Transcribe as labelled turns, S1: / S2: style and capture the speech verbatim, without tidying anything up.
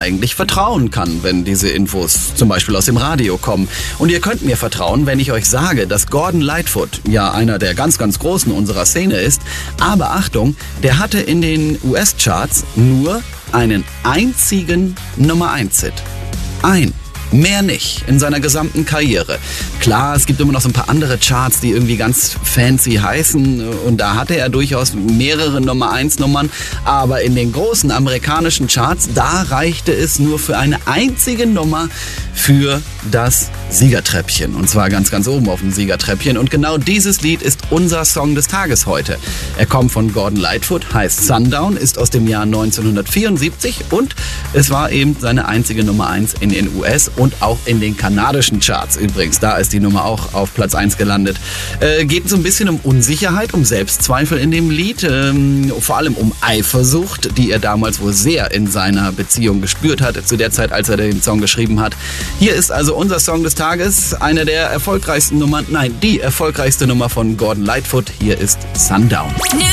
S1: eigentlich vertrauen kann, wenn diese Infos zum Beispiel aus dem Radio kommen. Und ihr könnt mir vertrauen, wenn ich euch sage, dass Gordon Lightfoot ja einer der ganz, ganz Großen unserer Szene ist. Aber Achtung, der hatte in den U S-Charts nur einen einzigen Nummer eins Hit. Ein. Mehr nicht in seiner gesamten Karriere. Klar, es gibt immer noch so ein paar andere Charts, die irgendwie ganz fancy heißen und da hatte er durchaus mehrere Nummer eins Nummern, aber in den großen amerikanischen Charts, da reichte es nur für eine einzige Nummer für das Siegertreppchen und zwar ganz, ganz oben auf dem Siegertreppchen und genau dieses Lied ist unser Song des Tages heute. Er kommt von Gordon Lightfoot, heißt Sundown, ist aus dem Jahr neunzehnhundertvierundsiebzig und es war eben seine einzige Nummer eins in den U S und auch in den kanadischen Charts übrigens. Da ist die Nummer auch auf Platz eins gelandet. Äh, geht so ein bisschen um Unsicherheit, um Selbstzweifel in dem Lied, ähm, vor allem um Eifersucht, die er damals wohl sehr in seiner Beziehung gespürt hat, zu der Zeit, als er den Song geschrieben hat. Hier ist also unser Song des Tages, eine der erfolgreichsten Nummern, nein, die erfolgreichste Nummer von Gordon Lightfoot. Hier ist Sundown.